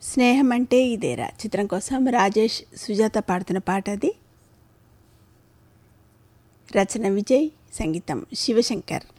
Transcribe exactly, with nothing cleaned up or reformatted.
స్నేహం అంటే ఇదేరా చిత్రం కోసం రాజేష్ సుజాత పాడుతున్న పాట అది. రచన విజయ్, సంగీతం శివశంకర్.